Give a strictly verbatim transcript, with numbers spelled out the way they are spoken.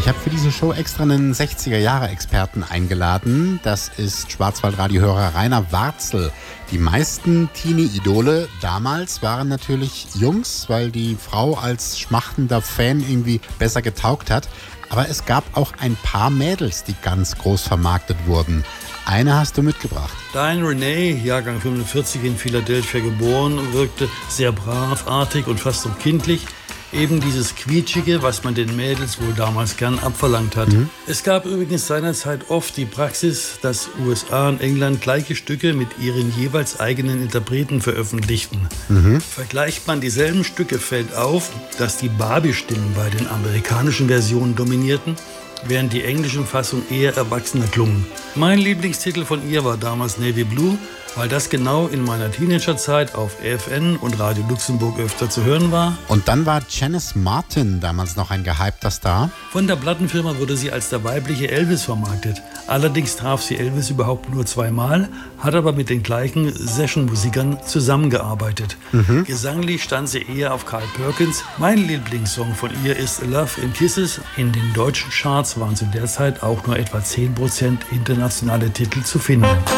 Ich habe für diese Show extra einen sechziger-Jahre-Experten eingeladen. Das ist Schwarzwaldradio-Hörer Rainer Warzel. Die meisten Teenie-Idole damals waren natürlich Jungs, weil die Frau als schmachtender Fan irgendwie besser getaugt hat. Aber es gab auch ein paar Mädels, die ganz groß vermarktet wurden. Eine hast du mitgebracht. Diane Renee, Jahrgang fünfundvierzig, in Philadelphia geboren, wirkte sehr brav, artig und fast so kindlich. Eben dieses Quietschige, was man den Mädels wohl damals gern abverlangt hat. Mhm. Es gab übrigens seinerzeit oft die Praxis, dass U S A und England gleiche Stücke mit ihren jeweils eigenen Interpreten veröffentlichten. Mhm. Vergleicht man dieselben Stücke, fällt auf, dass die Barbie-Stimmen bei den amerikanischen Versionen dominierten, während die englischen Fassungen eher erwachsener klungen. Mein Lieblingstitel von ihr war damals Navy Blue, weil das genau in meiner Teenagerzeit auf E F N und Radio Luxemburg öfter zu hören war. Und dann war Janice Martin damals noch ein gehypter Star. Von der Plattenfirma wurde sie als der weibliche Elvis vermarktet. Allerdings traf sie Elvis überhaupt nur zweimal, hat aber mit den gleichen Session-Musikern zusammengearbeitet. Mhm. Gesanglich stand sie eher auf Carl Perkins. Mein Lieblingssong von ihr ist Love in Kisses. In den deutschen Charts waren zu der Zeit auch nur etwa zehn Prozent internationale Titel zu finden.